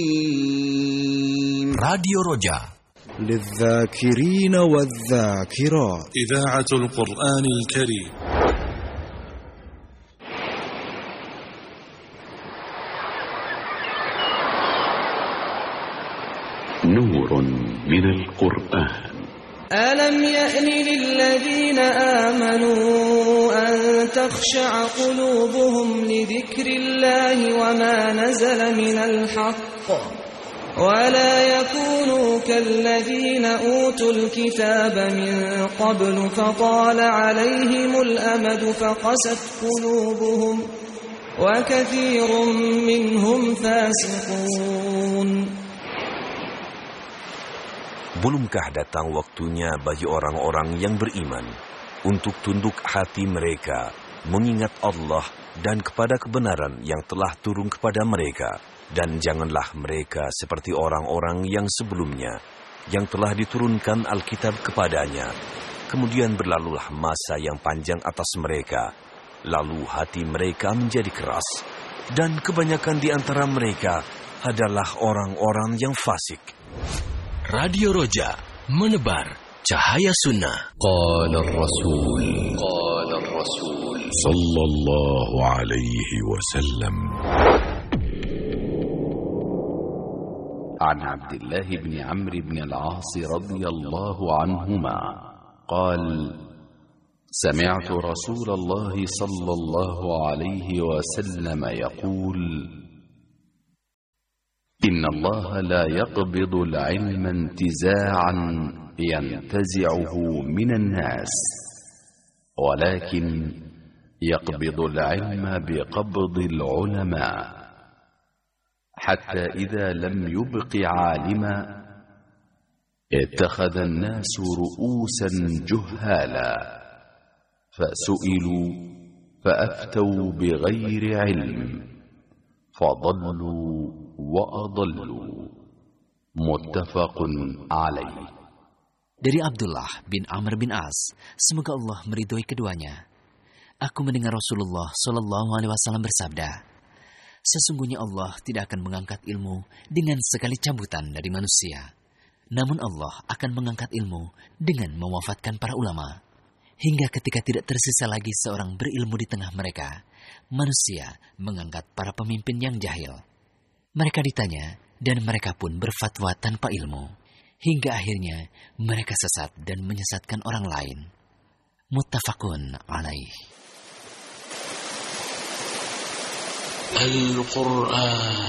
راديو رجاء للذاكرين والذاكرات إذاعة القرآن الكريم. نور من القرآن. ألم يأن للذين آمنوا أن تخشع قلوبهم لذكر الله وما نزل من الحق ولا يكونوا كالذين أوتوا الكتاب من قبل فطال عليهم الأمد فقست قلوبهم وكثير منهم فاسقون. Belumkah datang waktunya bagi orang-orang yang beriman untuk tunduk hati mereka, mengingat Allah dan kepada kebenaran yang telah turun kepada mereka. Dan janganlah mereka seperti orang-orang yang sebelumnya, yang telah diturunkan Alkitab kepadanya. Kemudian berlalulah masa yang panjang atas mereka, lalu hati mereka menjadi keras. Dan kebanyakan di antara mereka adalah orang-orang yang fasik. Radio Roja, menebar cahaya sunnah. Qala Rasul sallallahu alaihi wasallam. عن عبد الله بن عمرو بن العاص رضي الله عنهما قال: سمعت رسول الله صلى الله عليه وسلم يقول: إن الله لا يقبض العلم انتزاعا ينتزعه من الناس، ولكن يقبض العلم بقبض العلماء، حتى إذا لم يبق عالما اتخذ الناس رؤوسا جهالا فسئلوا فأفتوا بغير علم فضلوا وأضلوا. متفق عليه. Dari Abdullah bin Amr bin As, semoga Allah meridhoi keduanya. Aku mendengar Rasulullah Shallallahu Alaihi Wasallam bersabda, sesungguhnya Allah tidak akan mengangkat ilmu dengan sekali cabutan dari manusia. Namun Allah akan mengangkat ilmu dengan mewafatkan para ulama. Hingga ketika tidak tersisa lagi seorang berilmu di tengah mereka, manusia mengangkat para pemimpin yang jahil. Mereka ditanya dan mereka pun berfatwa tanpa ilmu. Hingga akhirnya mereka sesat dan menyesatkan orang lain. Muttafaqun alaih. Al-Quran